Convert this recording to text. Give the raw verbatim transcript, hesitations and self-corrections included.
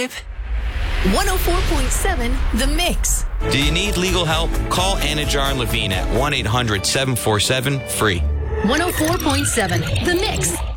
Drive. one oh four point seven The Mix. Do you need legal help? Call Anajar and Levine at one eight hundred seven four seven free. one oh four point seven The Mix.